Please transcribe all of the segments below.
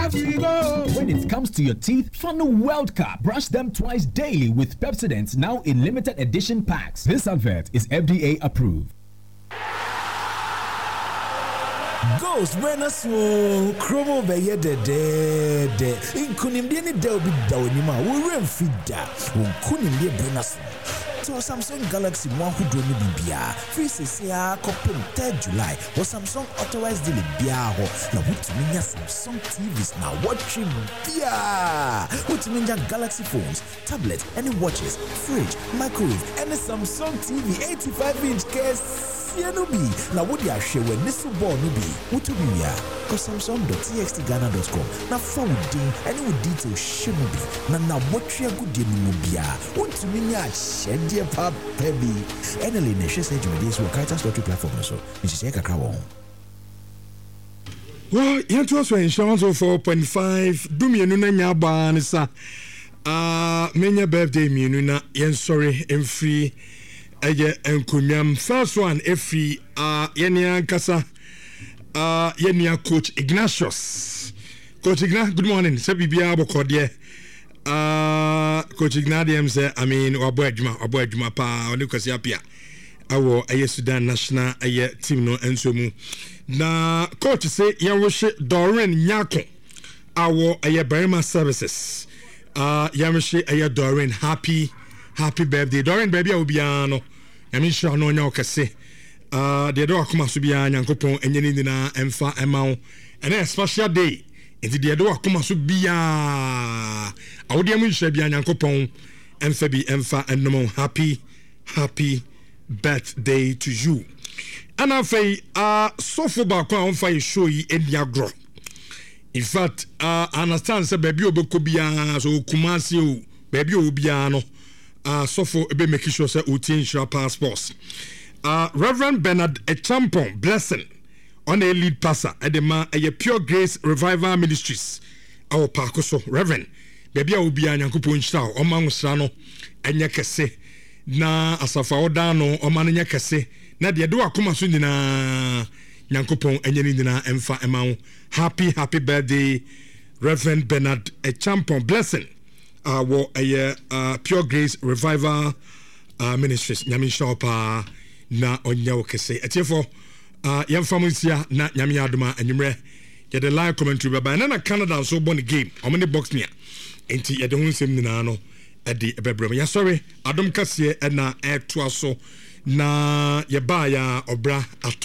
Here we go. When it comes to your teeth, Fano World Cup. Brush them twice daily with Pepsodent, now in limited edition packs. This advert is FDA approved. Ghost Renaissance, Chromo Bayer de Inkunimdiani Delby Dawnima, we ran Fida, Kunimdia Benason. So Samsung Galaxy 100 BBA, free CCA, Copum 3rd July, or Samsung authorized the Biaho. Now, what mean Samsung TVs now watching Bia? What mean Galaxy phones, tablets, any watches, fridge, microwave, and a Samsung TV 85-inch case. Now what you are share when this ball no be what to be ya cause samsung.txtghana.com now forwarding any with details share no be now what you good dey no bia want to mean ya share dear pap baby any nation say you this will character story platform so you say kakra won well you to us insurance 4.5 do me no na nya ba ne sa menya birthday me no na yen sorry em free enkunyam first one every yenia kasa yenia coach Ignatius good morning say bibia bokode coach Ignatius say I mean wabo adwuma pa oni kwasi apia awo Sudan national team no enso mu na coach say yanwohye Doreen Nyako awo Berima services yanwohye Doreen happy birthday Doreen baby obiano yami sure no nya okese de do akoma so bia nyankopon enyeni dina emfa emawo and a special day enti de do akoma so bia awode am nhwe bia nyankopon emfa bi emfa ennom happy birthday to you and afei sofo ba kwa onfa show yi ediagro in fact I understand say baby obeko bia so kumasi o baby obiano sofo ebe make sure say uti insure passports Reverend Bernard Echampon blessing on a lead pastor at the ma a Pure Grace Revival Ministries our parkoso Reverend baby obi anyankopon insure o ma nsrano enya kese na asafa odano o ma nya kese na de do akoma so nyina nyankopon enya ni nyina emfa emawo happy birthday Reverend Bernard Echampon blessing Pure Grace Revival Ministries nyame shopa na onya okese etiefo yamfamusia na nyame adoma anwumre ye the live commentary baba na Canada so born game omni box nia enti ye de hunsem nyina no edi ebebrem ya sorry adom kase na eto so na ye ba ya obra at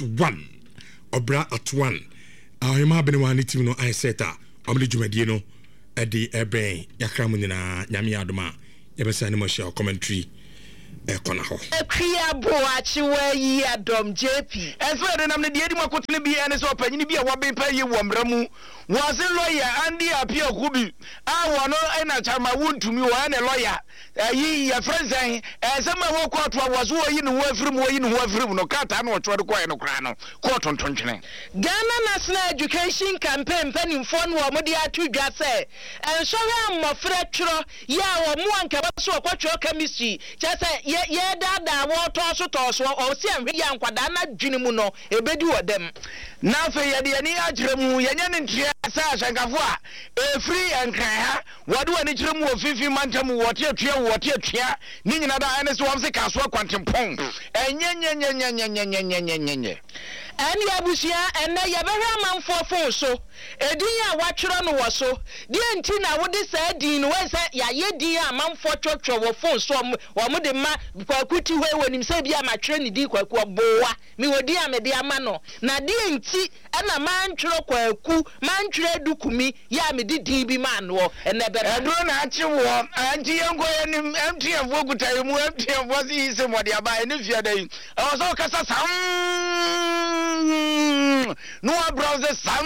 1 ahima bene wani team no I seta omni dwumadie no edi ebe yakram nyina nyame adoma yebesa ne mo share commentary kona ho ekria boachi wa yi adom JP enso de nam ne de edi makotene bi ene so panyini bi a wo be pa yi wo mramu wo se lawyer andi apia kubi awo no ena chama wuntumi wo ene lawyer yi ya friends sema wo court wa zo yi ne wo afrim no kata na wo chode ko ene kra no court ntontwene Ghana National Education Campaign panimfo no mo de atudwa se enso we amofra twro ya wo mo anka ba so kwatwo chemistry chese ye dada wo toso o si anhwe ya nkwada na dwene mu no ebedi wodem na fe ye de ani akyeremu yenye ne ntia sa shankafo a free enkran ha wode wani kyeremu ofifi mantamu wote atua ni nyina da ene so wamse kaso kwantempon enyenyenyenyenyenyenyenyenyenye ani abusia ene ye behwa manfo fon so edin a watwero no wo so de enti na wode sa din no we se ya ye din a manfo twotwo wo fon so wo mo de ma kwakuti hwe wonim se bia ma twere ni din kwaku bowa mi wodi a me de ama no na de enti ana mantwero kwaku mantwere dukumi ya me de din bi ma no ene be edo na achi wo anti yengo yenim MTF wogutai mu MTF wosi se modi aba ene fia dai o so kasa sam no browser sam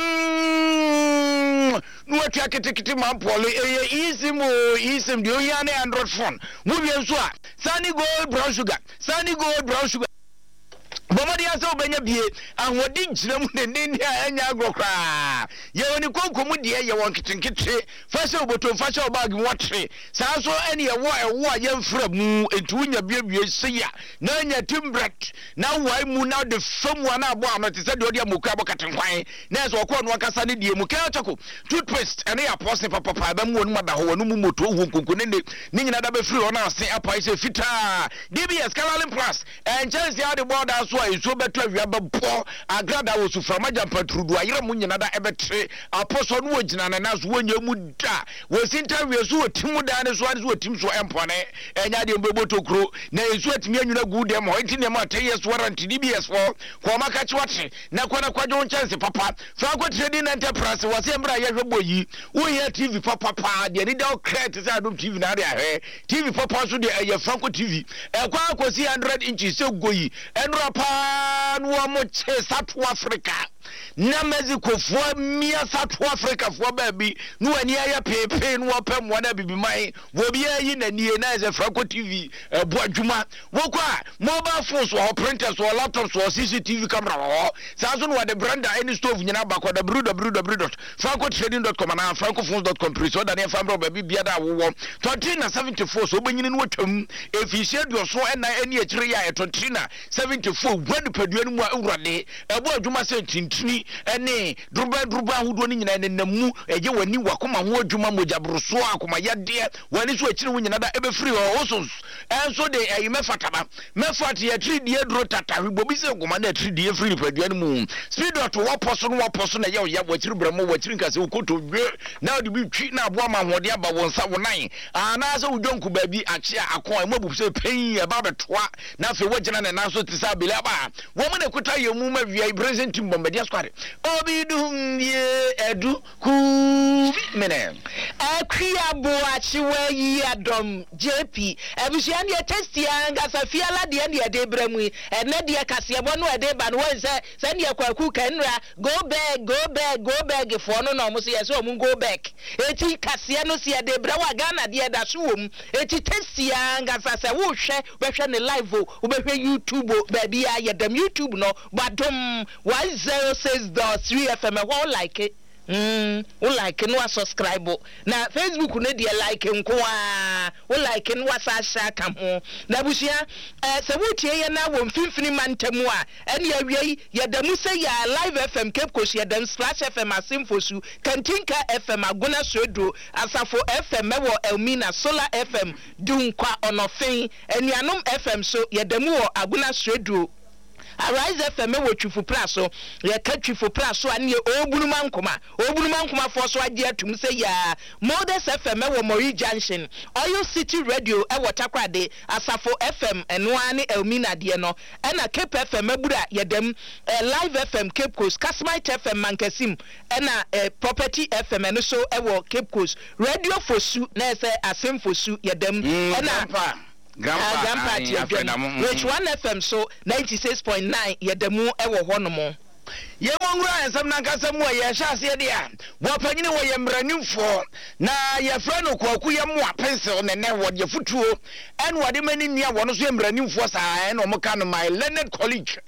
no atia kitikiti mampolo isim dio yane Android phone mu bi enso a Sunny Gold brown sugar Bomadi aso benya bie ahodi gyina mu ne anya agrokra ye woni konkomu de ye won kitenkete fa se oboto fa se obag wotre saa so ene ye wo ye mfra mu entu nya biebie seya na anya timbrek na wai mu na de famu na abo ano te se de odi amoku abokatenkwan na so okọ no akasa ne de mu ka chako toothpaste ene ya pose papa ba mu wonu mada ho wonu mu moto ho konkone ne nyina da be free ona ase apai se fita DBS Calalin Plus and chance ya de border so iso beto awiaba bo agrada wo su from ajampatrudu ayira mu nyina da ebetre aposo no wogina na naso wonya mu da wo sinta wi so otimu da ne so ade so otim so empone enya de mbeboto kro na iso atimi anwuna gu dem ho nti ne ma 10 years warranty DBS for ko maka chiwate na kwana kwajo chance papa fa ko trading enterprise wo se mbra ye hwebo yi wo ye TV papa de ni da credit se adom TV na de ahwe TV papa so de ye Franco TV kwa akosi 100 inches se goyi enro pa no mo che South Africa na Mexico fo mia South Africa fo ba bi no ani aya pepe no opem wona bibiman wo bia yi na nie na ze Franco TV bo adwuma wo kwa mobile phones or printers or laptops or CCTV camera ho sa so no de branda any stove nyina ba ko www.francotrading.com na francophones.com preso da ne famro ba bia da wo 24 so banyini no watwam efishe do so na ani akire ya 24 when paduanu mu awurade ebo adwuma se tintini ene druba hudo ni nyina ne namu eje wani wakoma ho adwuma mojabroso akoma yade wani so akire wo nyina da ebe free ho so enso de mefataba mefati ya 3D dro tata bobi se goma na 3D free paduanu mu speed dot wo poso na ya wakire bramo wakire nkase ukoto na de bi twi na abo ma hode aba wonsa wonan ana so udonku ba bi ache akon mabu se pen e ba betoa na fe wogina na naso tisa bele ba wo mo ne kuta yemu ma via present team bombadia squad obidum ye edu ku mene akria bo achiwe yi adom JP ebusia ne testia ngasa fiala de ne de bramu ene de kase bo no de ba no se ne kwaku kanra go back for no mo se yes o mu go back eti kase no se de bra wa Ghana de da so wom eti testia ngasa se wo hwe behwe ne live o behwe YouTube baby ya dem YouTube no badom 106.3 FM wo like it wo like no subscribe na Facebook no de like nko wo like no wasasha ka ho na busia se wotie ye na wo mfimfini mantamu a ene awie ye dem se ya live FM Cape Coast ye dem Splash FM Asimfosu Kantinka FM Aguna Sodo Asafo FM wo Elmina Solar FM Dunkwa Onofin Enianom FM so ye dem wo Aguna Sodo Arise FM wo Twifu Praso ye ka Twifu Praso ane obunuman koma for so ade atum se ya Modest FM wo Mori Junction Oyo City Radio e wo Takrade Asafo FM eno ane Elmina de no ena Cape FM abura ye dem Live FM Cape Coast Kasmite FM Mankasim ena Property FM eno so e wo Cape Coast Radio Fosu na se Asemfosu ye dem ena Grandpa which one FM so 96.9 yedemu ewo honomo ye wongra ensam na kasam wo ye hyase de a wo panyine wo ye mranimfo na ye fra no kwaku ye mo apense ne ne wo de futuo en wo de mani nia wo no so ye mranimfo saa en o mo ka no my Leonard College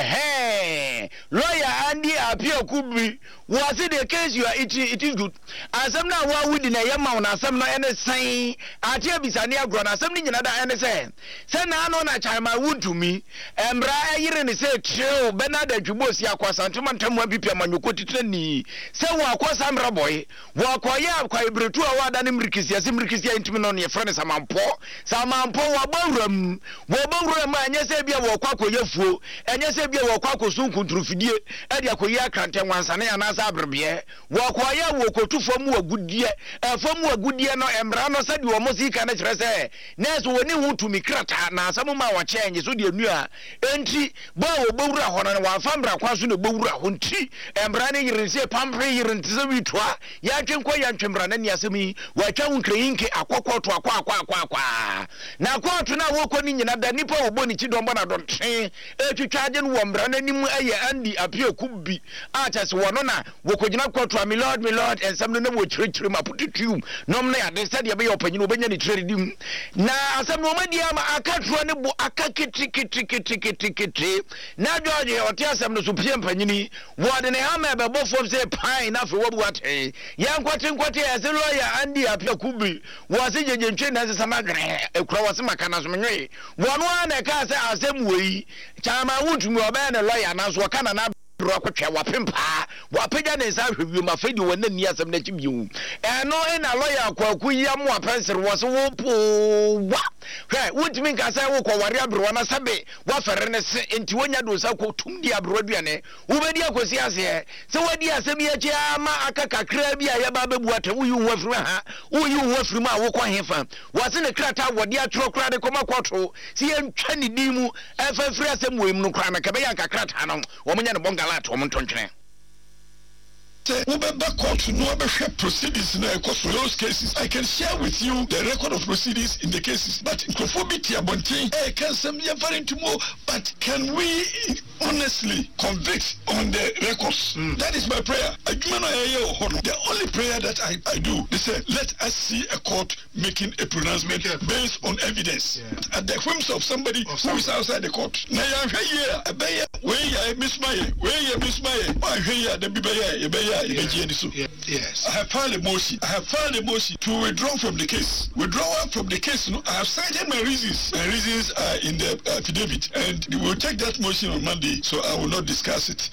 lawyer Andy Apiokubi was it the case you are it is good asam na wo wudi na ye ma na asam no ene san atia bisane agro na asam ni nyina da ene se na no na chama wudumi embra ayire ne se treo Bernard Adwubosi akwasante mantamu bipia manyoko titrani se wo akwasa mra boy wo akoya akwa ibretu a wada ne mrikisia ntimi no ne frene samampo wo bawuram anya se bia wo kwakoyefuo anya se bia wo kwakosunkuntrufidie ade akoyi akrante wansane anasa abrebe wo akoya wo kotufo mu agudie fom agudie no embra no sade wo mosika na kire se neso woni hutumi krata na asamu ma wo chenye so de enu a enti bo wo bawura hono wa famra kwaso ne bawura hunti embrane yirinse pampre yirintize witwa ya twenko ya ntwembrana ni asemi wa twa unkrehinke akokoto akwa na akoto na woko ni nyina da nipa oboni chidombo na donten etwitwaje no wombrana nim aye andi apia kubi achase wono na wokogina koto a my lord ensam no na wo chirechire mapututum nom na ya de sade ya be opanyino obenya ni trade na asem no madi ama akatro ne bo akakiti na George oti asem no supie mpanyini wode ne ha ma be bofo say pine na fe wobu ate yankwate ase lawyer andi apia kubi wo se jeje na se samagre ekura wo se makana so menwe wono na ka se asem wei chama wutumi oba na lawyer na so kana na rokotwa wapempa wapeja ne sa hwewi mafedi wona ni asem na chibiu eno ina lawyer kwaku yam wapensere wo se wo po wa hwe wutumi ka sa wo kware abro na sabe wa fere ne se enti wonya do sa ko tumdi abro duane wo bedi akosi ase se wadi asem ya chi ama akakakra bi aye ba bebu ata wo yu wafiri ha wo yu wafiri ma wo kwa hefa wo se ne krata wodi atro kra de koma kwotro se ye ntwa ne dimu efafiri asem wo im no kra na ka be ya kakrata no wo munya ne bongala to mo ntontwene back court no proceedings in those cases. I can share with you the record of proceedings in the cases, but conformity can some more, but can we honestly convict on the records? That is my prayer. The only prayer that I do, they say, let us see a court making a pronouncement based on evidence. At the whims of somebody who is outside the court. Yes. I have filed a motion. To withdraw from the case. Withdrawal from the case. No, I have cited my reasons. My reasons are in the affidavit, and we will take that motion on Monday. So I will not discuss it.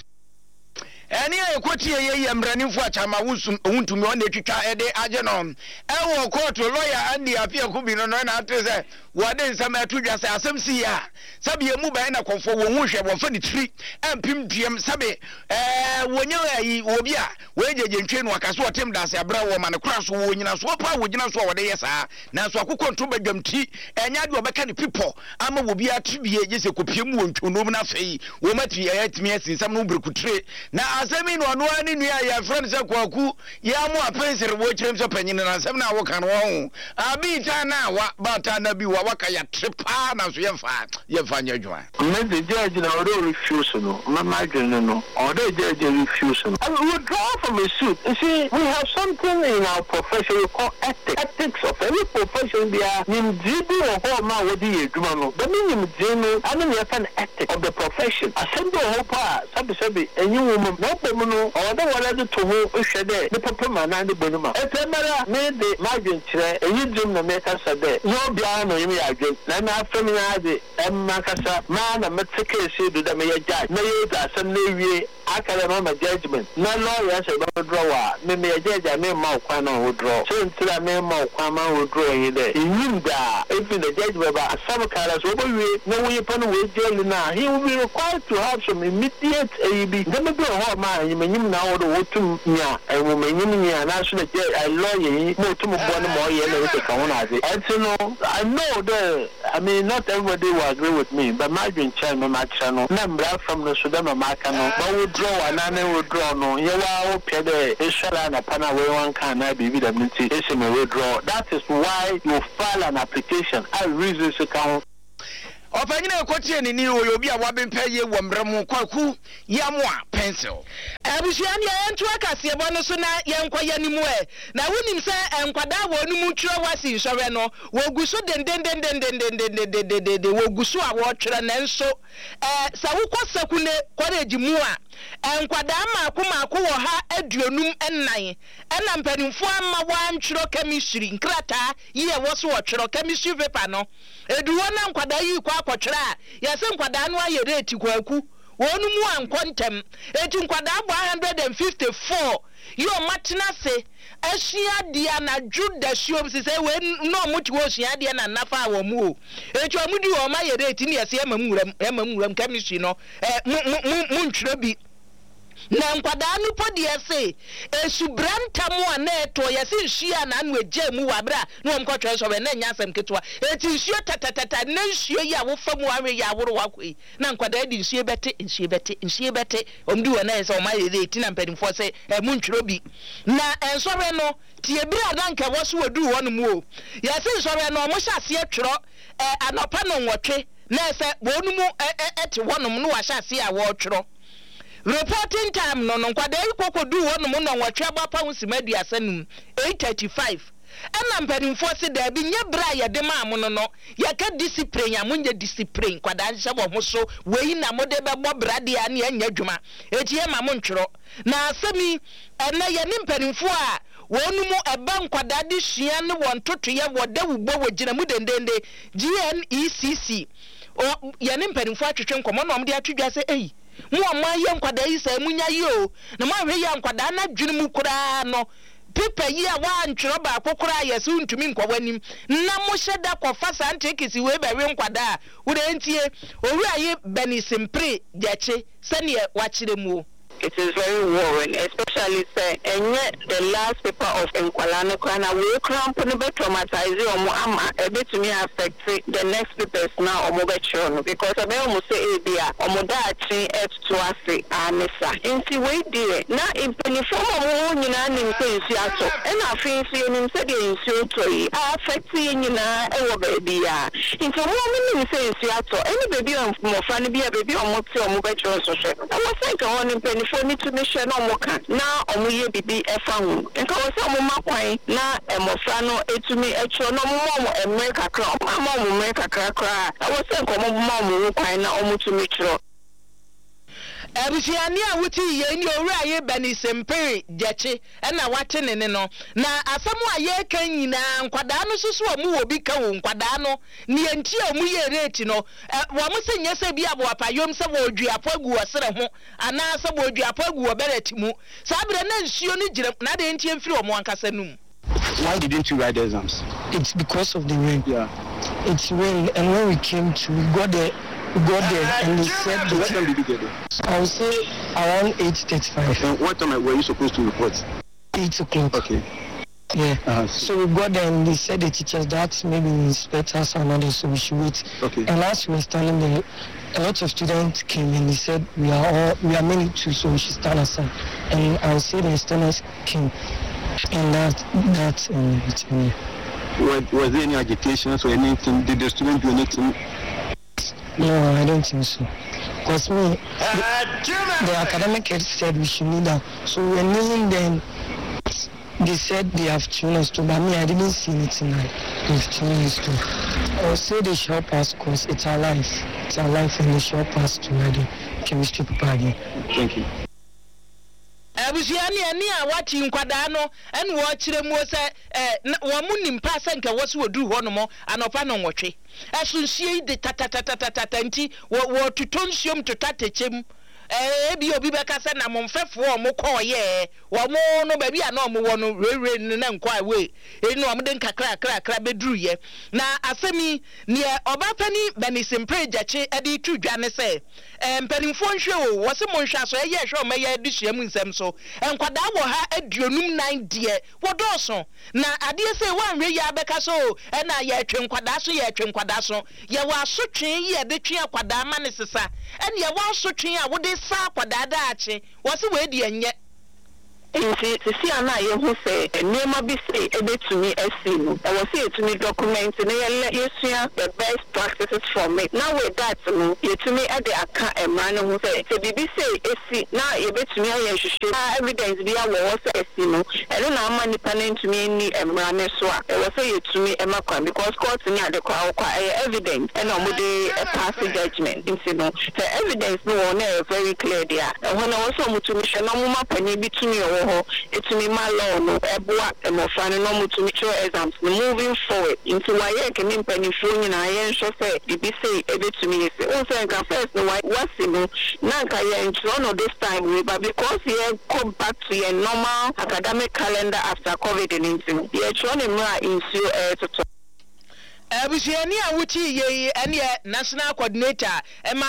Any equity ye mrani fu achama wuntumi on etwitwa ede agenom ewo court lawyer andi apia kubi no na atese wade nsam atudwa se asem si ya sabe emu ban na konfo wo hu hwe wo fa ni tiri empim duem sabe wonye yi obi a we jeje ntwe no akaso otem dase abra wo ma ne kura so wo nyina so pa wo nyina so wode yesa na so akokɔ nto badwamti enya de obeka ne people ama wo bia tibie je se kopiem wo ntwonom na fei wo matri ya yatimi asinsam no brekutre na asemi no no ani nua ya friend se kwaku ya mu apensere wo kyerem so panyin na asem na wo kan wo abi ta na wa bata na bi wa waka ya tripa na so yemfa nya dwa me the judge na order refuse no mama dwene no order judge refuse no I will withdraw from a suit. You see, we have something in our profession we call ethics. Ethics of every profession they are nimjibi or ho ma wodi eduma no but nimjino I mean you have an ethic of the profession assemble hopa sabi enyi woman no no order wala to ho hwede the papa man and the bonuma etemara me de margin kire enyi dum na make us say no bia no yimi adwen na na afemi na de makasa ma na metike se do da me ya judge na ye da asem na wie akara ma judgment na lawyer say ba draw me judge me ma kwa na wo draw so ntira me ma kwa ma wo draw yi de yim da if the judge ba asam kala so bo wie na wo yepa no we jail na he will be required to have some immediate AEB dem be ho ma yim na wo do wotum nya e wo menyim nya na so the lawyer yi mo tum bo no mo ye na we ka won ade no I know that I mean not everybody will agree with me but my dream child my channel number from the Sudan Marca no but we draw and withdraw no you are pede Israel na pana we one can na be the minute is me withdraw that is why you file an application I reason to count Opanyina ekotie ni obi a wabempa ye wombremu kwaku yamwa pencil abusuani entu akase bo no so na yenkwa yanimu na wonim se enkwada wonu mu twere wasi nsore no woguso den woguso a wo twere na nso sa wukosakune kwaregimu a enkwada maako wo ha aduonum ennan ena mpanimfo amma wantwero chemistry nkrata ye wo so wo twero chemistry paper no eduwo na nkwada yi kwa akotwera yase nkwada no aye rate kwaku wonu mu ankontem eti nkwada agbo 154 yo matena se ahia dia na juda shiom se we no muti wo hia dia na nafa wo mu o eti omudi wo ma ye rate ni yase emamuram chemistry no mu ntwero bi na nkwada no podi ese esubranta mu aneto yesi nhia na anu eje mu wabra na wom kotwe so be na nyasem ketwa eti nsuo tatatata na nsuo yi a wo fa mu awe ya woro wakoi na nkwada di nsuo bete omdi wona ese o ma ye eti na mpadimfo se mu ntwero bi na ensore no tie bira na nka wo so wadu wonu mu o yesi nsore no mo hyase atwero anopa no nwotwe na ese wonu mu ete wonum no wa hyase a wo twero reporting time no nkwada ikokodu wonum no nwotwe abapa husimadu asanum 8:35 ena mpanimfo se da bi nye bra ye de ma amono no ye ka discipline ya munye discipline kwada nse bo ho so weyi na mode be bo bra de ya na anya adwuma etie ma mo ntwero na asemi ena ye ne mpanimfo a wonu mu eba nkwada de hia ne won toto ye woda wubo wogina mu dendende GNECC o ye ne mpanimfo atwetwe nkomo na omde atwedwa se eyi mu amaye nkwada yi sa munya yi o na ma hwe ya nkwada na dwene mu kura no pipa yi a wa ntwero ba kokora yesu ntumi nkwawanim na mo hyeda kofa santekisi we ba we nkwada wo de ntie owura yi benisimpre gyache sane wachire mu. It is very worrying, especially say, and yet the last paper of Nkwalano Kana will cramp and be traumatized or ama a bit to me affect the next papers now or mobile because I may almost say Abia or Modachi F to us Amisa. In the way dear, now in Peniform of one in Seattle, and I think seeing said in Sutoy, affecting you now, baby. In some woman in Seattle, any baby on more funny be a baby or mobile social. I was like on in Penny. For me to make sure no more can now omuye bibi efa and cause some makwan na emofrano etumi echo no mo America kra mama America kra I was saying come mama kwan na omutumi kro Abisiani a wuti ye ni owura ye benisimpre gyache na wate ne no na asamu a ye kan nyina nkwada no susu omu wo bi ka wo nkwada no ne enti omu ye rate no wo mo se nyese bi abo apayom se wo duapo agu osere ho ana se wo duapo agu oberati mu sabre na nsuo ni gire na de enti emfiri omu ankasa num. Why didn't you write the exams? It's because of the rain. Yeah. It's rain, and when we came to, we got there and they said... So what time did you get there? I would say around 8:35. And what time were you supposed to report? 8 o'clock. Okay. Yeah. So we got there and they said the teachers that maybe inspect us and others, so we should wait. Okay. And as we were standing there, a lot of students came and they said we are many too, so we should stand aside. And I would say the students came. And that's it. Was there any agitations or anything? Did the students do anything? No, I don't think so. Because the academic head said we should kneel down. So we were kneeling then. They said they have tuned us to, but me, I didn't see anything like they've tuned us to. I would say they should help us because it's our life. It's our life and they should help us to read the chemistry paper again. Thank you. Abisiani ani a wachi nkwada no en wo kire mu se wo mu nimpa se nka wo se wodu ho no mo anopa no nwotwe asunsie de tatatatata nti wo tutonsiom tutatechem ebi obi beka se na momfefo o mo koye wo mo no ba bia na o mo wo no rere na nkwa we enu o mo de nkakra beduru ye na asemi ne obapani benisimpre gyache edi tudwa ne se mpanimfo nhwe o wo se mo nhwa so ye hwe o meye adihia mu nsem so enkwada wo ha aduonum 9 die wo doso na ade se wanwe ya beka so na ye twe nkwada so ye wa asotwe ye de twe akwada ma ne sesa ene ye wa asotwe a wo de sa kwada daache wo se we di enye nti si ana ye hu se nema bi se ebetumi asinu I was say to me document na ye the best practices from it now with that no ye to me at the aka emra no hu se bibi say esi na ye betumi aye hwehwe evidence bi awo se esi no eno na ama nipa na ntumi ni emra ne so a I was say ye to me emakwa because court ni ade kwa evidence and omo de pass judgment nti no the evidence no na very clear there when I was omo to me hwe na mo mapani bi to me it's me my law no ebua emofane no mutumi cho exams moving forward into why you can impany phone na yen so say bibi say ebetumi say o say can first no what no na ka yen no this time we but because you come back to your normal academic calendar after COVID-19 you try to in to Abusuani a wuti ye ene national coordinator ema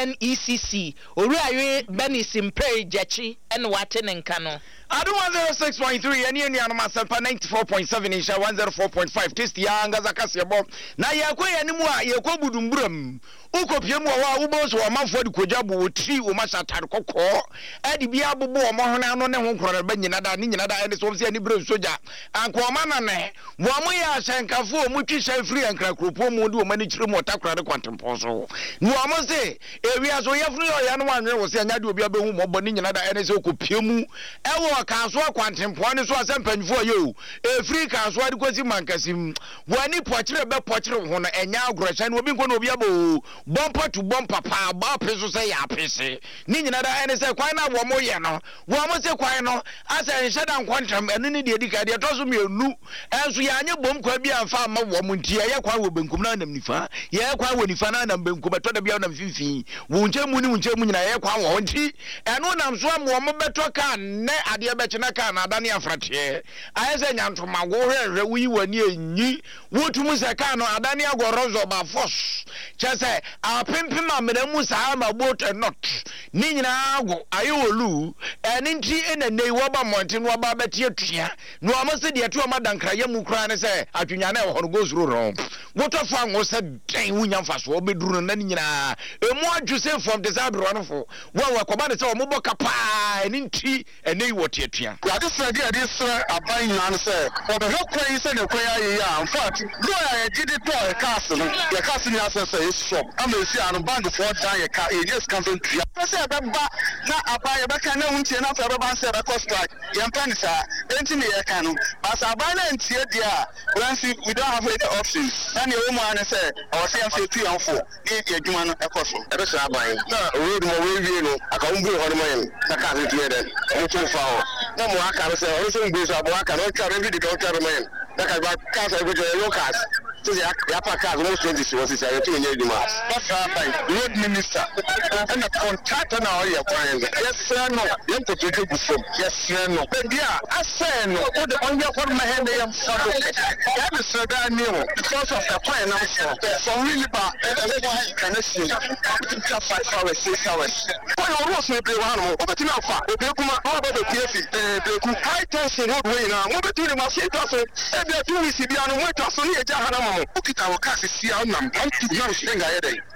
GNECC Owurawe Benisimpe Jachi ene wate ne nka no. Adu 106.3 ene ni anoma sampa 94.7 insha 104.5 test ya ngaza kase bo na yakwa yanimu a yekwa budumburam ukopie mu wa ubo so manfo de kogyabu wotri o mashatar kokko adi bia bobo o mohona no ne ho nkoro ba nyina da ni nyina da ene so se ni bre soja anko mana ne wo mo ya shankafo o mutwi shan free ankra kropo mu de o mani kire mu otakra de kwantempo so no mo se ewia so yefunu yo ya no anwe wo se anya de obi abehu mo bo ni nyina da ene se okopie mu ewo ka so kwantempo ne so asempanfo yo e free ka so de kosi mankasim wani pochire be pochire ho no enya agoroshan obi nko no obi abo bumper to bumper pa ba peso say ya pese ni nyina da ene say kwan na wo mo ye no wo mo say kwan no asa enheda nkwantam ene ne de edika de to so mienu enso ya anye bom kwa bi amfa ma wo mo ntia ye kwan wo benkum na nam nifa ye kwan wo nifa na nam benkum beto da bia nam fifi wo nchemu nyina ye kwan wo nti eno nam so am wo mo beto ka ne ade be chena ka na adane afrate ayese nyantoma go hwehwe wi wani enyi wotumu se ka no adane agorozo ba force chese apempem ameramu saa ma boat not ni nyina ago ayewolu eni nti enene woba monte no ba betie tua no amase de to madankra yamu kra ne se atwunya na ho go zuro ro wotofa ngo se den wunya mfaso obeduru na ni nyina emu adwuse from the zabro no fo wa koba de se o mobo kapa eni nti ene wote tua ya de se de se aban nyina se obehekwa yi se ne kwa ya in fact no ya gidi to castle ya castle ni asese shop amesi anu bank for dan ye ka e just cancel tria se be ba na abaye be kan na huntie na fa be ban se be cost strike ye pan sa enti ne ye kan no as abaye na ntie dia we don't have any options and you mo an say our say am say 2 and 4 ni adwuma no ekoso e be sa abaye na road mo we wie no aka umbu ho no mo yen na ka se tie de mo tun fa ho na mo aka se o so ngbe so abo aka no twa every day ka twa mo yen na ka ba ka se go to locals so ya paka go 20 was say you tun nyedima that's right road minister and the contractor na ori ekwan yes no yem to take go from yes no dia ase no o de onye kwor ma hende yem fado ya be so da ni o because of the plan now so really ba can I see just 5 hours 6 hours when you rush me play one o be tina fa o be kuma o be PF be ku high tension road way na mo be tuni ma se to so e be tu wi si bia no mo to so ni e ja hana mo ukita wo ka se sia nam am tu na so nga ye dey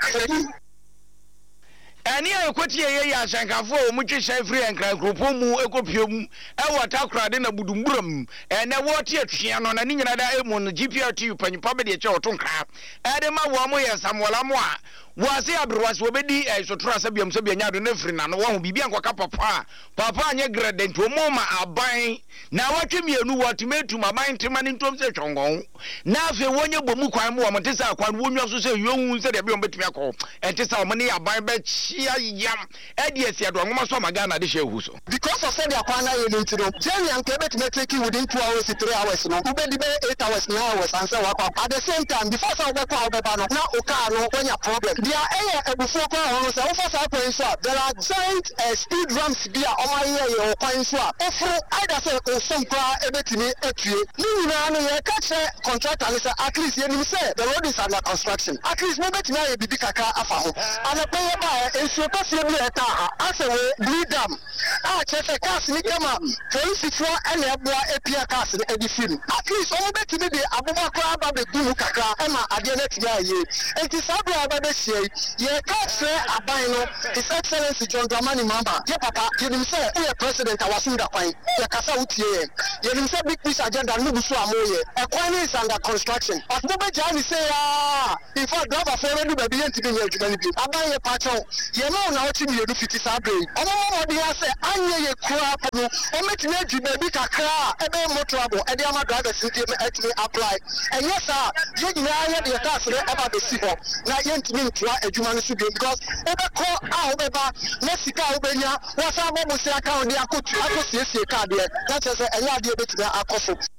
ani ekoti ye ya shankafo o mutwe shan free enkran kropo mu ekopie mu e wata krade na budumburam ene wote atwea no na ni nyina da emu no GPRT panyipa be de che otonkra e de ma wo mo ye samola mo a wase abrwase obedi sotura sabiam sabia nyado na free na no wo bibia nkwaka papa anye gradent o mo ma aban na watwe mienu watimetum aban tema ni ntom se twongon na afi wonye bomu kwan mo te sa kwan wonwa so se yohu se de be betumi akọ ente sa mo ne aban be chia yam edi esi ado ngoma so maga na de shehu so because of say the akwana ye nti no jeni anke betumi take within 2 hours 3 hours no ubedi be 8 hours 9 hours and say wakwa at the same time before say obekwa obeba no na oka no wenya problem dia ebufu kwa ho say wo for kwan so there are giant speed ramps bia omaye ye kwan so ofro either say some kwa ebetimi atue ni nyina no ye ka che contractor say at least ye nim say the road is under construction at least mo betimi aye bibi kaka afa ho ana peye ba ensuo pase bi eta ha ase we blue dam a che say cars ni kama police fo ene eboa epia cars ni edifim at least o betimi de aboma kwa ba be dunu kaka e ma ade na tia ye enti sabra ba be sie ye ka che aban no his excellency John Dramani Mahama ye papa ye nim say e president awasunda kwan ye kasa utie ye nim say big peace agenda no busu amoye e kwan is under construction but no be jani say in fact driver for ready be be ntimi ye adwuma ni bi aban ye pacho ye no na oti mi edu fiti sabre omo de ya say anye ye kura no o metimi adwuma bi kakra e be motorable e de ama drivers ntimi etimi apply and yes sir ye nyina ye de tax re e ba be si ho na ye ntimi ntua adwuma no so because e be ko a o be ba na sika o be nya wasa bo mo se account de akotu akosiesie card ye na che say enye ade betimi akofo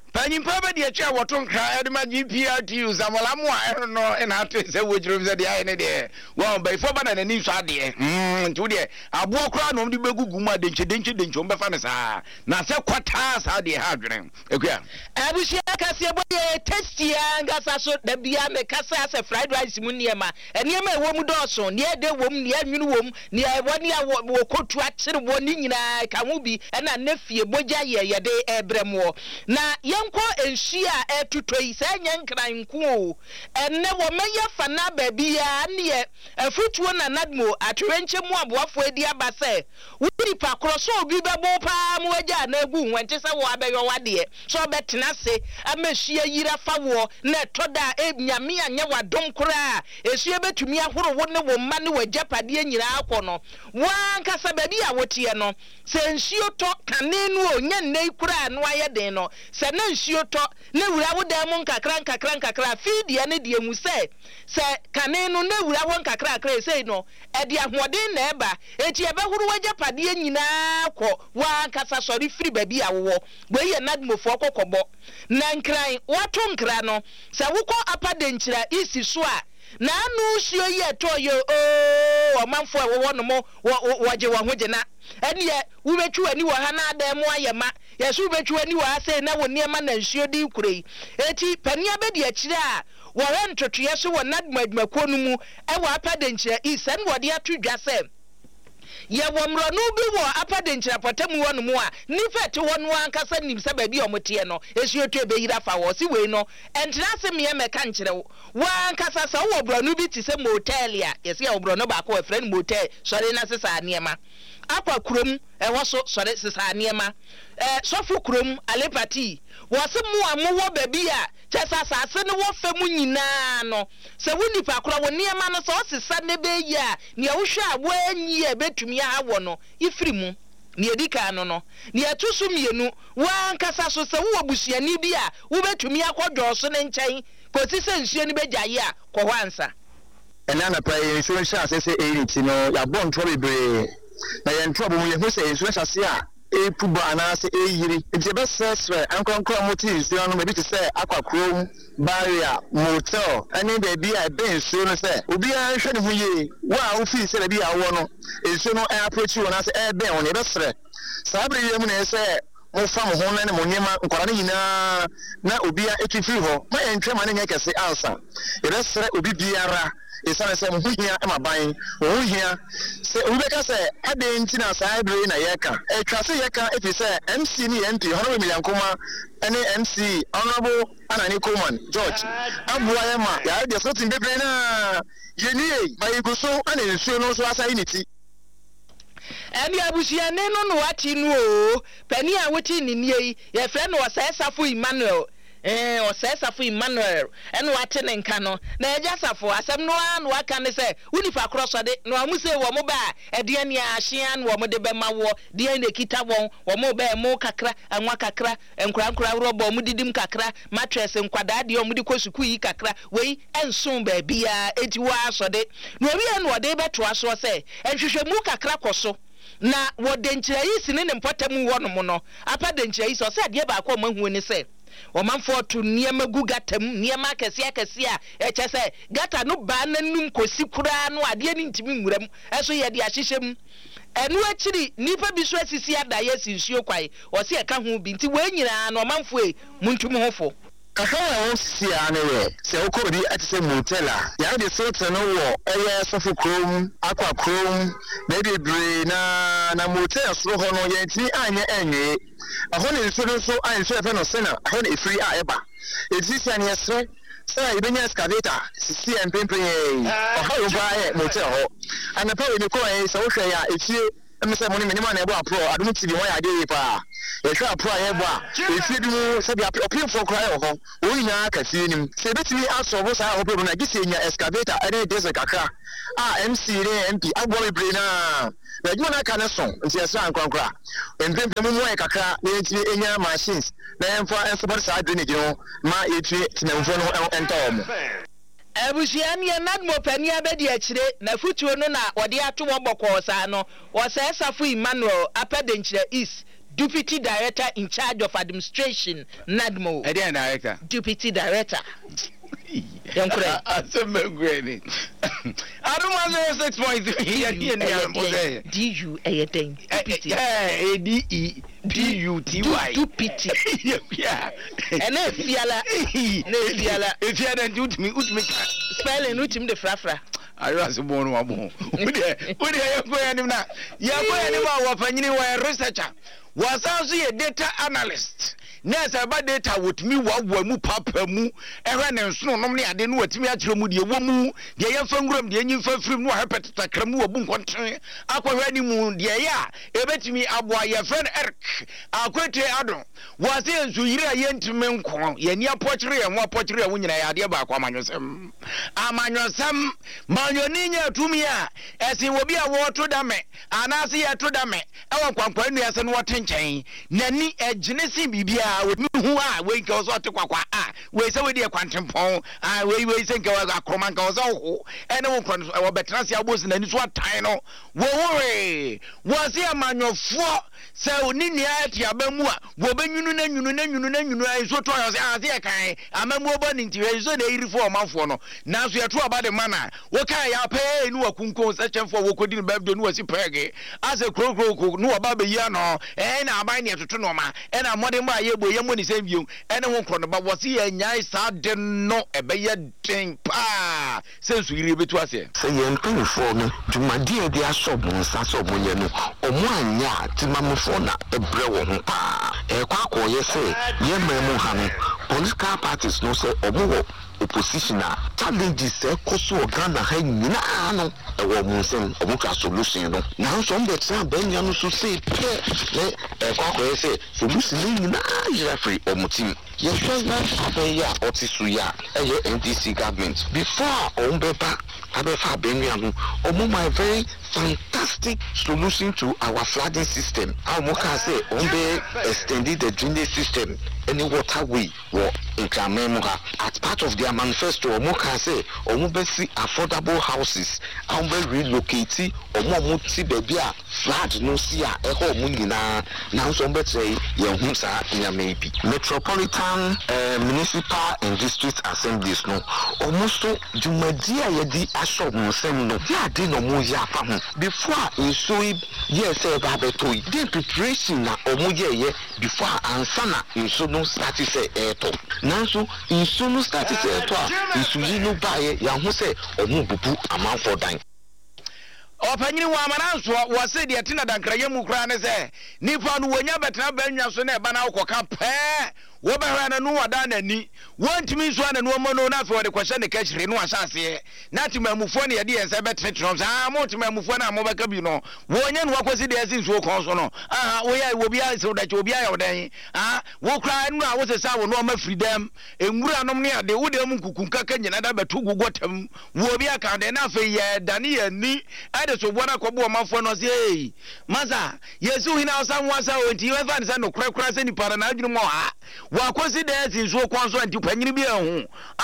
Panyimpa be de chia woto nkra e ma GPRT Zamolamu a no e na ate se wojiro se de aye ne de wo ba ifo ba na ni so ade nti wo de abo kra no de begugu mu adenche be fa ne sa na se kwata sa de ha adwene ekua abusia kase boye testia ngasa so da bia me kasa se fried rice mu niema eniema ewo mu doso ne de wom ne anwunu wom ne ewo ne wo kotu akire wo ni nyina ka mu bi e na nafie boja ye de ebremo na yenko enhia etutoi se nyankran nko enne wo meye fana ba bia ne afutuo na nadmo atwenche mu aboafo edi aba se wudi pa kroso obi bebo pa mu agya na egu nwente se wo abeyo wade so betena se amehia yira fawo na toda enyame anya wadom kora esue betumi ahoro wo ne wo ma ne wajapade nyira akono wan kasa ba bia wotie no se nsuo to kanenu onya nei kora no ayeden no se na nsuo to na wura wo dan mu nkakra feed ne de mu se kanenu na wura wo nkakra se no e de ahoden na eba eti ebe huru wajapade nyina akọ wan kasa sori free ba bia wo we ye nadmofo kokobo na nkran wato nkra no se wukọ apadenkyira isi so a na anu suo ye toyo o manfo wo no mo waje wo hoje na ene wo betwu ani wo ha na adam ayema yesu betwu ani wo ase na wo niema na nsuo di kurei eti pania bedi akire a wo rentotoye so wo nadmadmako no mu e wo apadenkyira isi en wo de atodwa se ye womro no bi wo apadenkyira potamu wo no mu a nifete wo no ankasa nim se ba bi omote no esuotu ebeyira fa wo si we no entra se me meka nkyere wo ankasa sa wo bro no bi ti se motel ya yesi ya bro no ba ko friend motel sori na sesa niema akwa kurom wo so sori sesa niema sofu kurom alepati wo se mu amowo ba bi a chesa sase ne wo fa mu nyina no se woni pa kora wo niema no so sesa ne be ya ne wo hwa abo anyi e betumi awo no ifiri mu ne edika no no ne atusu mienu wa nkasa so se wo busuani bi a wo betumi akodwo so ne nkyɛn kosi se nsuo ne begyaye a kɔ hwansa enana pa insurance asese eriti no ya bon tro bebre na ye ntro bo mu ye hu se insurance ase a epuba anase eyiri enti be sesre ankonkro moti nsuo no mebi te se akwakrom barrier motel ani baby a be nsuo no se obi a hwe ne hu ye wa wo fi se baby a wo no nsuo no approach wo na se e be won e be sre sabre ye mu na se mo fa mo ho na ne mo nyema nkora ne nyina na obi a etufiri ho ma entwe ma ne nya kese ansa e be sre obi biara esane se mo hia e maban o hia se obi ka se ade ntina sabre na yeka e twase yeka efi se MC ni MP hono mi yankoma ene MC honorable Anani Coleman George abuwa ya ma ya de so tin bebre na yeni bayi go so ana nsuo no so asa initi eni abusia ne no wati nu o pani a woti ni nie ye fre no osesafo Emmanuel osesafo Emmanuel eno wate ne nka no na eja safo asem no an waka ne se unifa krosode no amuse wo mo ba ede ne ahia no mo de be mawo de ne kita won wo mo ba mo kakra anwa kakra enkura robo mo didim kakra mattress nkwada de mo de kosuku yi kakra wei enso ba bia eti wa asode no obi en wo de beto aso se enhwehwe mu kakra koso na wo de nkyira yi sine ne mpotamu wo no mo no apa de nkyira yi so se de ba ko mahu ni se o manfo to niema gugatam niema akese a echese gata no ba nanum kosi kura no ade ni ntimi nwuram eso ye de ahyehyem enu akiri nipa bi so asisi adaye sinsuo kwai o se eka ho bi nti we nyina no manfo e muntum hofo kahara sisi anere se okodi atise motela ya de sote no wo eye sofo krom akwa krom baby bre na motel so ho no ye ntini anye enwe aho ne nso so anye so efe no sena aho ne free a eba etisi anye se say ibenya excavator sisi empempen oha yo ba e motel ho anapa we ko e se wo hwe ya etie emse mo ni minima na ebo apro adum tv ho ya de pa e hwe apro ya ebo a efi du se bia opinfo kra ya ho o nyina ka fi nim se betimi asobo sa ho problem na gisi nya excavator ene desert kakra MC ne MP agbo bebre na juma na kana son nti esa ankonkra empempem mu e kakra na enti enya machines na emfa enso sa drainage no ma etu tinamfo no entawo abusian ye nadmo pani abedi akire na futuo no na wode ato mo bokọ sa no wo sesafo Emmanuel apadenkyire east deputy director in charge of administration NADMO. Director. Deputy director. I don't want 6.3. D-U-A-D-E-D-U-T-Y. Deputy. Yeah. And if you hadn't do to me, spelling the frafra. I was born one more. Would you go anymore? Researcher was also a data analyst. Nessa about data with me, what were mu papa mu, and so normally I didn't want me at your moody woman, the young from the new film, no happy to Kramu, boom country, Aqua Ready Moon, the ya, a bet me up by your friend Eric, our great Adon, was there to hear a yen to Menco, Yenia Pottery and what pottery when I had about Quamanosum. Amanosum, Manionina to me, as it will be a water dame, and I see a trudame, our companions and what chain, Nanny a Genesis Bibia. With me who are we goes out to Quaqua, we say with the quantum pole, we think our command goes out, and our Betrasia was in this one time. Worry, was here man of 4 so Niniati Abemua, Woben you so to us as the kind, I'm a mobile into a zone 84 month for no. Now we are true about the manner. What can I pay? No, Kunko such for what couldn't be done was a peggy. As a crow, no about the Yano, and I'm buying to Tonoma, and I'm more than my year, but you same you, and I won't run about what's here, and I didn't know a bad thing. Pa, since we leave it to us here. Say, I'm paying for me to my dear, dear shop, or 1 year, to Mamma a brew. Pa, a quack or yes, say, yeah, Mamma, political parties no say, or more. Oppositioner challenges say koso Ghana ha nyina no e wo munsen omuka solution no now some the time Benya no so say pe le e kwakọ say solution nyina ya free omutim ye sure na abeya otisuya e NDC government before ombeba abefa Benya no my very fantastic solution to our flooding system. Amuka say ombe extended the drainage system any waterway or in Kamemuka as part of their manifesto. Omuka say omubesi affordable houses ombe relocate omomuti bebia flood no sia eho munina now sombe say yehunsa nya maybe metropolitan municipal and district assemblies no almost jumadia yedi ashop musem no ya de no mu ya fa ho before in so yes babeto the preparation na omoye before ansana in so no start say eto now so in so no start say eto isu yi no bae ya ho say omububu amanfo dan Opanyini wa amananso wose de tina dankraye mu kra ne se nipa no wonya betena banwa so na eba na ukoka pe wo behwa na no wada nani wontimi so na no mono na fe wode kwhye ne kachire no asase na timamufo ne yede yense betetrom sa mo timamufo na mo beka bi no wonya no wakwasi de asin so kon so no wo ya wo bia se wodache obi ayo dan wo kra no a wo se sa wo no ma freedom enwura nom ne ade wo de mu kukunka ka nyina da betu gugotam wo bia ka de na fe ye dane ye ni so bona kobo mafo no say maza yesu hina osamwasa onti we fan say no krakra say ni para na adwunu mo ha wa kosi de asin so kon so anti panyini bi ehu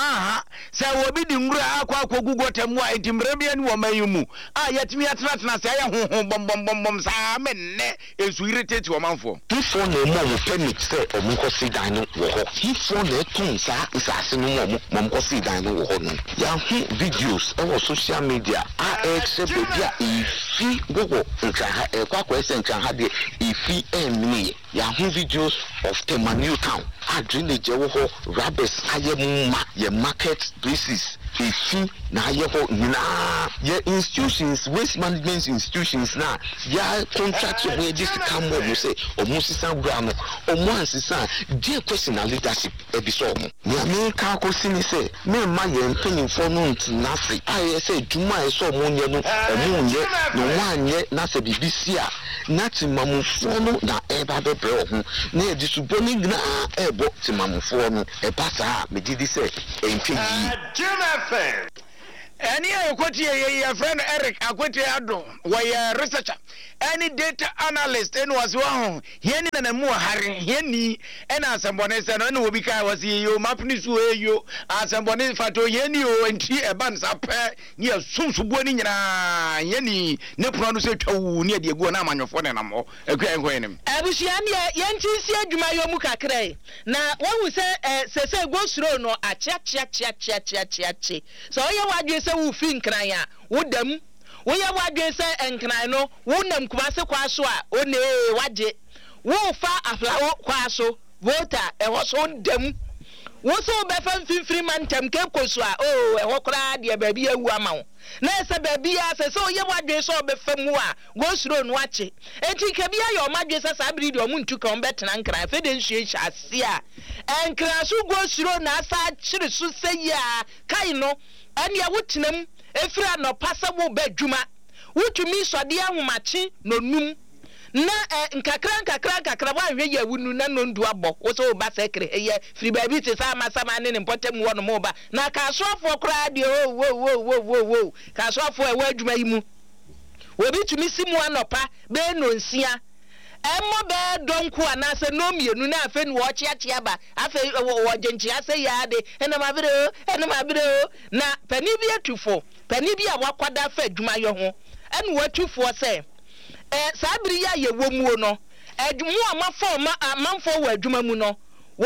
say obi di ngura akwa gugotem wa enti mre bi ani wo mayimu yetimi atratna say ya ho bom sa menne esu irritate wo manfo ifo na mo permit say omunkosi dan no wo ho ifo na tun sa isase no mo mkosi dan no wo ho no ya hu videos e social media bebia ifi gogo nkaha kwakwa ese nkaha de ifi emni ya hu videos of Temanu town drainage wo ho rabbits ayemma ye market places ifi na aye ho nyina ye institutions waste management institutions na ya contract we this come mo say omusisa bra no omuansisa die question leadership ebiso mo ya me ka ko sini say me ma ye mpanimfo no ntina free aye say dwuma eso mo nye no omunye no wanye na se bibisia na timamufo no na eba bebre ho na edisuboni gna ebo timamufo no eba sa me didi say enkeji Any your friend Eric Akwetiado, why researcher, any data analyst, and was one, Henny and a more Harry, Henny, and as someone else, and no because was you, Mapnis way you, as someone else for Yenio and tea a buns up near Sunsubuani, Yenny, no pronounce it near the Guanam of one and more. Okay, when Abusiania, Yantis, Jumayo Mukakre. Now, what we say, go through no a chat. So, you say, who think I would them? We are what they say, and can I know? Wound them Kwasa Kwaswa, only Waje. Woo far a flower Kwaso, water, and was on them. What's so Beffin Freeman Temke Koswa, oh, a walk dear baby, a woman. Nessa baby, I say, so you what they saw Beffemua, goes through and watch it. And he can be your majesty as I breed your moon to combat and cry, fitting she shall see her. And Krasu goes through Nasa, should say, ya, Kaino, and ya witnum, if you are no passable bedjuma. Would you miss a dear machi, no noom? Na nkakra wa hwe ya wunu na no nduabo wo so ba sekre eye free baby te sama ne important wo no mo ba na ka soafo kra de wo ka soafo e wa adwuma yi mu obi tumi simu anopa be no nsia emmo be donku anase no mienu na afa ni wo chiachia ba afa wo genchia se ya de ena mabire na pani bi atufo pani bi a wakwada fa adwuma yo ho ena watufo se sabiri ya ye womuo no adwumu amanfo wa adwuma mu no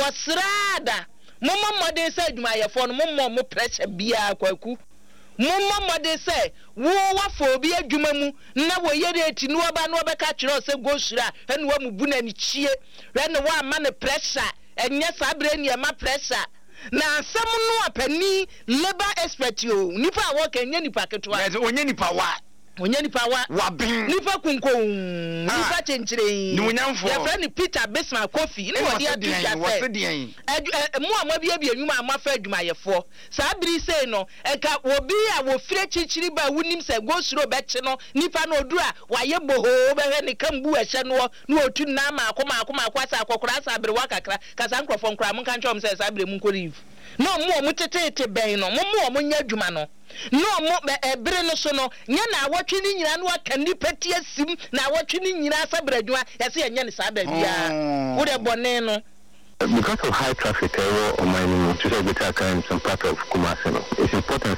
wosrada momma mode se adwuma ye fo no momma mo pressure bia kwaku momma mode se wo wafo bi adwuma mu na wo yere eti no oba no obeka kire se gosura ene wa mu buna ni chie ene wa ma ne pressure enye sabire ni ma pressure na asem no apani labor expert yo nipa a wo kenye nipa ketwa onye nipa wa Onyani pawa wabin nipa kunko nipa chenchire ni munyamfo ya friend Peter Bismarck Kofi ni wodi atuja se mu amwa bia enwuma amafa adwuma yefo sa biri sei no eka obi a wo fire chichiri ba wunim se go suro beche no nipa no odura waye boho behwe ne kambu ehye no no otu na ma akwasa akokora sa biri wakakra kasa nkrofo nkra mun kan chom se sa biri mun ko live no mu tetete ben no mu nya adwuma no no mo ebere no so no nya na awotwe ni nyina no aka ni peti asim na awotwe ni nyina asabradwa yase nya ni sa ba bia wo de bone no. Because of high traffic on my to say some part of Kumasi, it's important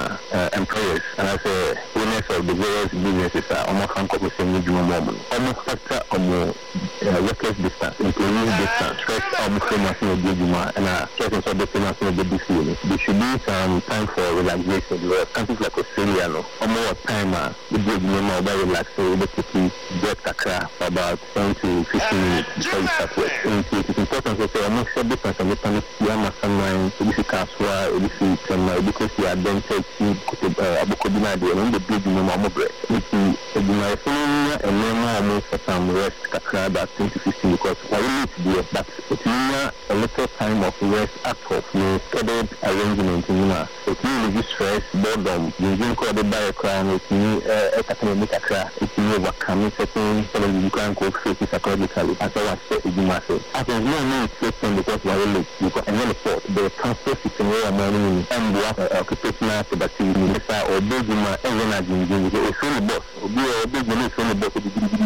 to employers and as a owners of the various businesses are almost uncomfortable with the moment. Almost factor on workers distance, employee distance, stress almost famous in the Juma and stress of the famous in the BC. There should be some time for relaxation. Countries like Australia, no more time the Juma by relax so able to get Kakra for about 10 to 15 minutes before you start work. It's important to I'm not sure because I'm not someone who is a caswa, because you are then taking Abukobina, and the big mobile. It's my phone and Mama for some rest, about 10 to 15 because I need to do but it's a little time of rest at home, no scheduled arrangement in Yuma. It's really stress, boredom, you didn't call the by a crime, it's new academic crash, it's new overcoming certain, so you can't go face psychologically, as I was saying, you must say. I can no because we are late. You got another report. The transport system where I'm running and the occupational productivity or big energy. It's only boss. We are big money. It's only boss.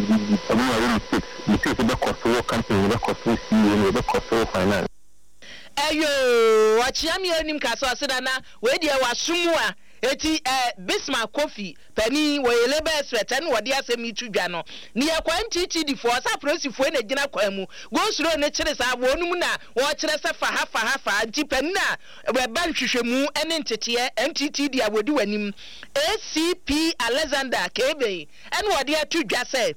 We are really fixed. We take the cost of company, the cost of CEO, the cost of finance. Ayo, wachiami onim kaso asidana. We dia wasumwa. Eti Bismarck Kofi pani we labor expert and wodi asemi tudwa no ne yakwa nchichi di for sa prosifo na gina kwa mu go suro ne kire sa wonum na wo kire se fa ha nti pani na we ban hwehwemu ene ntete NTT di awodi wanim ACP Alexander Kebe en wodi atudwa se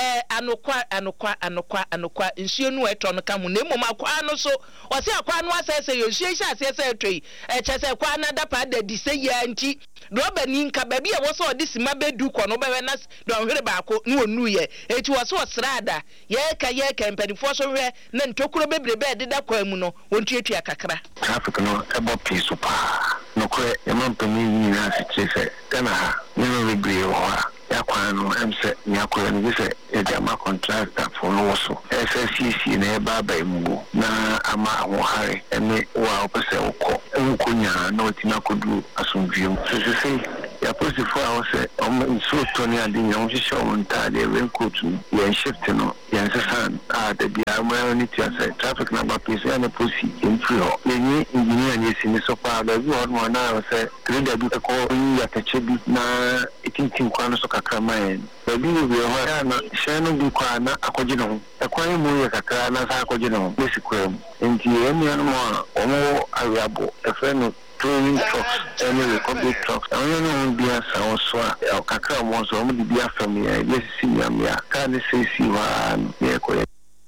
anokwa nsuo nu eto no kamu na mom akwa no so o se akwa no asese yo nsuo hia asese etoi chese kwa na dapa da di se ya nti Roba ninka baby a was all this mabedu kono bewenas don hwere baako no onu ye eti was srada ye ka empedifo so hwe na ntokuro bebrebe deda kwa mu no wontuatua kakra traffic no ebo piece pa no kwe e man pemi ni na se kana no regret o yakwa no emse nyakwa no se e jama contractor for no so SSCC na eba ba mu na ama wo hare ene wa opese ukọ unkunya no tina kodu asumdwem so say ya positive for say so Tony and the show on tade raincoat ya shift no ya san the biya need to say traffic number please and pussy in free any engineer ni sini so far the word one now say trader bi ko ya tachebi na itintin kwano so kakama en baby we ho na shenu bi kwana akogina ho ekwan mu ya kakra na sa akogina ho besikwem enti emi anu mo omo awabo efreno training trucks anyway public trucks I don't know be as I was so kakra mo so mo di afam ya yes senior kan say si wa ya ko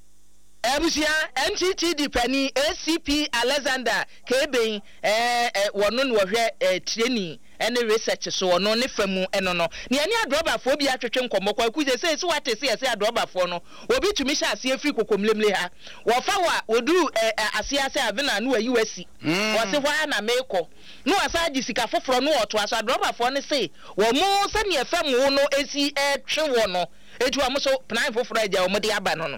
Ebusia NTT dipani ACP Alexander Keben wono no hwe training ene research so wono ne famu eno no ne ani adroba fo bi atwetwe nkommo kwa ku se so wate se adroba fo no obi tumi sha ase afri kokomlemle ha wo fa wa odu ase ase avena no ayi wasi wo se hwa na meko no asa gi sika foforo no oto aso adroba fo ne se wo mo se ne famu no esi twe wo no etu amoso plan foforo aja wo mo de aba no no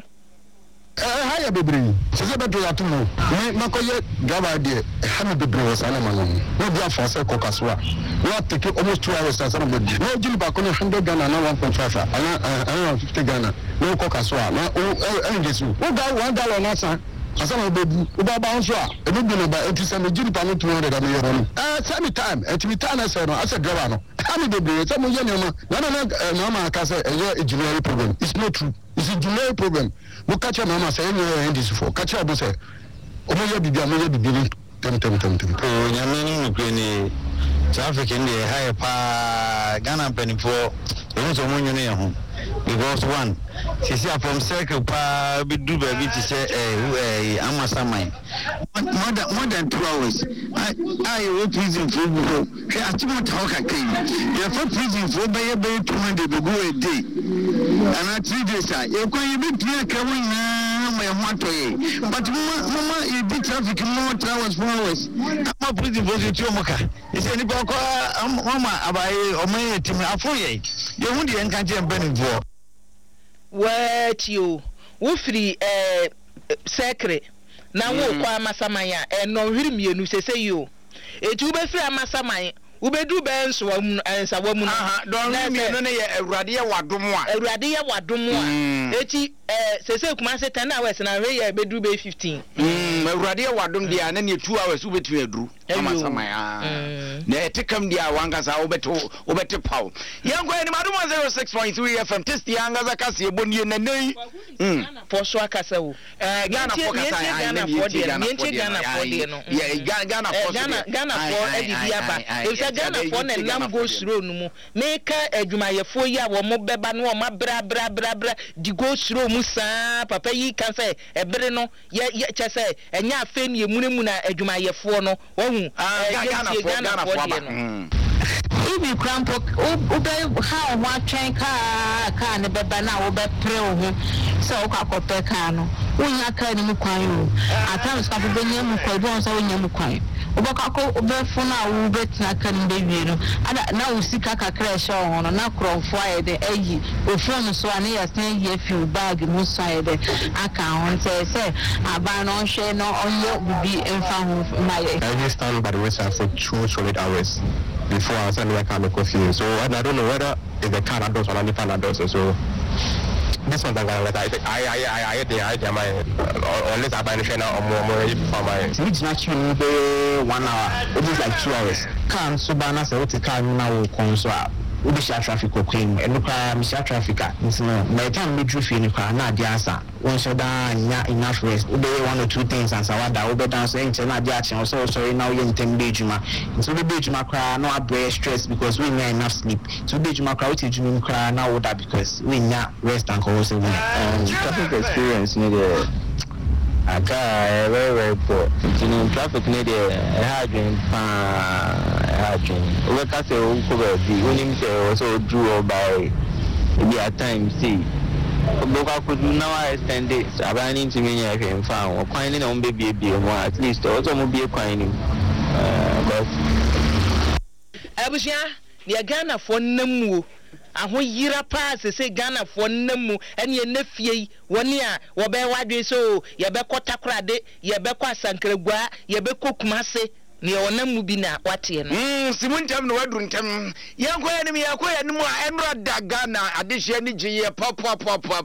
haya bebre sese beto ya tumo me makoye driver de hame bebre wasana manon no dia force kokaswa no take almost 2 hours asana be no jili ba kono 100 Ghana na 1.5 ana 50 Ghana no kokaswa na engesu o ga $1 na san asana bebu o ba ba nso a ebi bi no ba etisa me jili pa no 200 am yero no same time etimi time na say no as a driver no hame bebre say mo ye nyoma na ma ka say engineering problem it's not true. It's a engineering problem. We catch a mama saying this for catch up say omoye bibia mo ye bibili tem oh nyame ni traffic in the high pa Ghana penifo e so mo nyune ho because one she see from circle pa bi do baby to say amasamai more than 2 hours I will prison for go she atimo talk again you for prison for be 200 go a day and 3 days you can be clear ka won my hotoye but mama you be traffic more hours 4 hours I'm prison for you moka is any ko mama abaye omaye timi afoye you hu de enka je benifo what you free secret na wo kwa masamanya no hwiri mienu sese yo etu be free amasamanya ubedu be nso wa mu don mienu ne ye awurade ye wadom a eti sese kuma se 10 hours na hwe ye bedu be 15 awurade ye wadom dia na ne 2 hours ubetu eduru amasamanya na etekam dia wangasa ubete paw yango ni madum 06.3 FM test yanga kase ebonye na nei for so akasa wo Ghana for kasa Ghana for no Ghana for edibiaba if Ghana for na nam go slow no mu make adwumayefo yi a wo mo beba no o ma bra di go slow mu saa papa yi kan say ebere no ye chese enya afa ni emunemu na adwumayefo no Ghana for Ibi crampo ube how what train car ne beba na ube pre ho so kwakope car no wonya car ni mu kwan o atams ka be nya mu kwan bo so wonya mu kwan ubakako ube funa ube tina kan be wi no ada na usika kakra sha ho no na krofo ayede eyi ofun so ane yasen ye fi bag mu so ayede aka hon say aba no hwe no onye bibi emfa ho maye I stand by the wayside for 2 solid hours before I send my car to coffee. So I don't know whether it's the car that does or the fan that does. So this one that I unless I buy the trainer or more for my. It's actually 1 hour. It is like 2 hours. Car so bana say what the car now come so. We share traffic queen and look at traffic. It's no by time we drew in car na dia answer. Once you done enough rest, we 1 or 2 things and so that we down saying na dia action so sorry now you intend juma. So the juma cry no abray stress because we need enough sleep. So the juma cry we juma cry now that because we need rest and cause we traffic experience need aka very poor. Traffic need hardware we can say we cover the only say also drew by maybe at times see local could now extend it abaning to me if I'm found or quite on baby at least also will be a quine but Abusia the Ghana for namu aho yira pa se Ghana for namu ene nafie woni a wo be wadwe so ye be kotakorade ye be kwa sankragua ye be kokumase ne wonam mu bi na wate no simuntam no wadru ntam yankoya ne yakoya ne mu a enra daga na adehye ne giye papa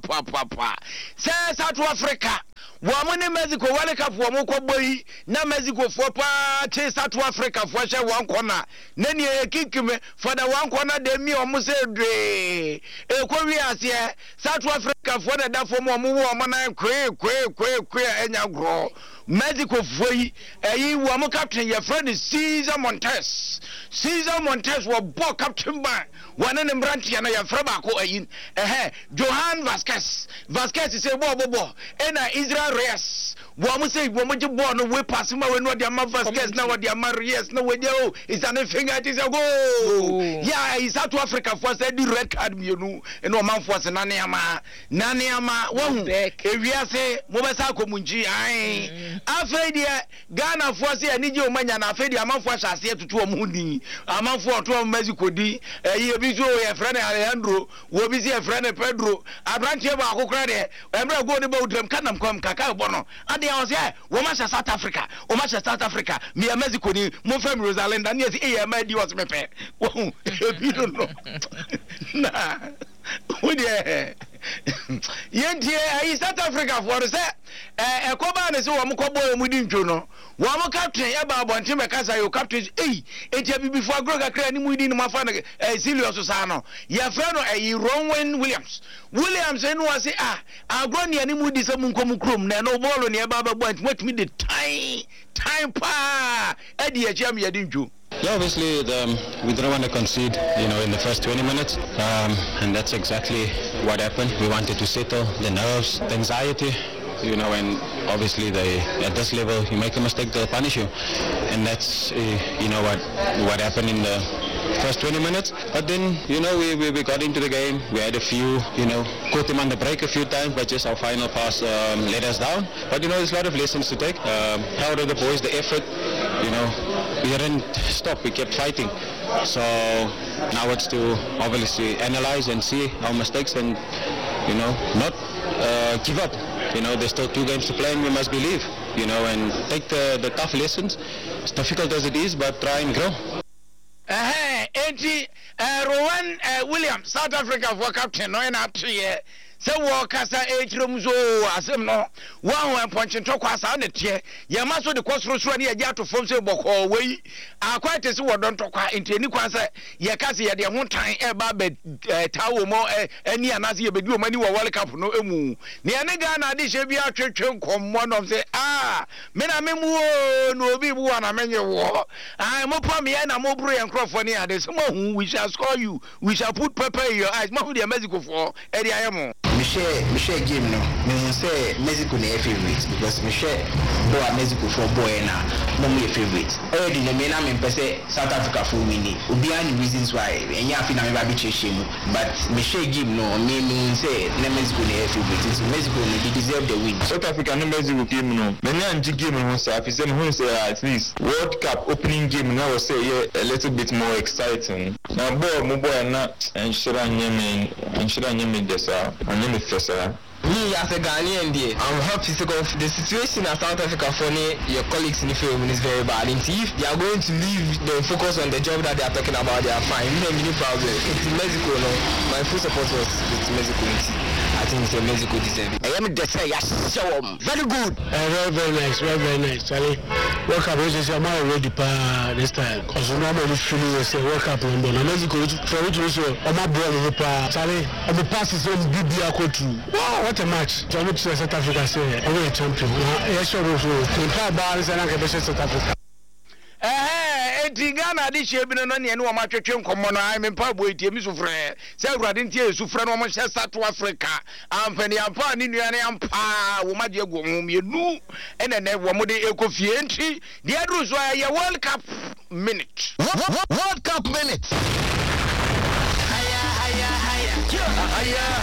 se South Africa wo mo ne Mexico World Cup wo mo kwoboyi na Mexico fo pa che South Africa fo hye wan kona na ne ekikime for the wan kona de mi o mo se dwe e ko wi ase South Africa fo da fo mo wo mo na kwe enya gro Mexico foi eyi wo mo captain your friend Cesar Montes wo ball captain ba wane ne mbrantia na ya fraba ko eyi Johan Vasquez say bo ena Israel Reyes wo mo say wo mo je ball no we pass ma we no dia ma Vasquez na we dia ma Reyes na we dia o is an finger it is a goal yeah is South Africa for say the red card mienu eno man for se nane ama wo ewiase mo be sa komunji ai afedi Ghana for say anije o manya na afedi amanfo ahase tutu o muhuni amanfo oto Mexico di eyi ebi so ye friend Alejandro wo bi se friend Pedro abrantie ba akokra de emra go ne ba udrem kanam kom kaka bono ade ya say wo ma South Africa me Mexico ni mo fam Rosalinda na say e ma di was me pe wo ebi no na wo de yentie ayi South Africa for say ekoba ne se wo mo kobo mu di ntwo no wo mo captain e ba bonte me kasa yo captain etia bibifo agro kakra ni mu di no mafa no serious sa no ye fra no Rowan Williams enu wa say agro ne ani mu di se mu nkom krom na no ball ne e ba ba bonte matimi the time pa e di etia me di ntwo. Yeah, obviously we didn't want to concede, in the first 20 minutes, and that's exactly what happened. We wanted to settle the nerves, the anxiety, and obviously at this level, you make a mistake, they'll punish you, and that's what happened in the first 20 minutes. But then, we got into the game. We had a few, caught them on the break a few times, but just our final pass let us down. But there's a lot of lessons to take. Proud of the boys, the effort. We didn't stop. We kept fighting. So now it's to obviously analyze and see our mistakes and not give up. There's still 2 games to play and we must believe. And take the tough lessons. As difficult as it is, but try and grow. Rowan Williams, South Africa for captain, no ena tie. Se wo kasa echrom zo asem no wa ponche to kwasa na tie ye maso de kosoro ne ye ato fom se boko wei akwa te se wo don to kwa enteni kwasa ye kase ye de ho tan e ba be tawo mo ani anase ye bedi o mani wo World Cup no emu ne ene ga na de she bia twetwe nkommo no se me na me mu no obi bu na menye wo mo pa me na mo bro ye nkrofo ne ade se mo hu we shall score you, we shall put pepper in your eyes. Mahu de Mexico for e de ayemo Michelle game no me say Mexico na favorite because Michelle boy Mexico for boy na no me favorite already no me na me pese South Africa for winning obi any reasons why enya afi na me ba bi chechemu but Michelle game no me say na Mexico na favorite so Mexico no deserve the win. South Africa no Mexico game no me na anji game no so afi say me say at least World Cup opening game na was say a little bit more exciting na boy na enshira nyeme desa me as a Ghanaian, I'm happy because the situation at South Africa for your colleagues in the film is very bad. And if they are going to leave the focus on the job that they are talking about, they are fine. We don't have any problem. It's in Mexico, no. My full support was with Mexico. I think it's a Mexico deserve it. I am the say yes, very good. Very nice. Charlie, World Cup is I'm already this time. Because normally feeling is a World Cup London. Mexico for which also I'm not born Charlie. I'm the passes on BBA go through. Wow, what a match. John South Africa say I'm a champion. Yes, sure. In fact, balance and I can South Africa. Ghana this year no ne no ma twetwe nkomo no ai me pa bo etie mi sufre se awurade ntie sufre no mo hye South Africa amfani ampa ni nuane ampa wo ma je go ho mienu ene wo mo de ekofie enti de adru so ya World Cup minute. World Cup minute. Haya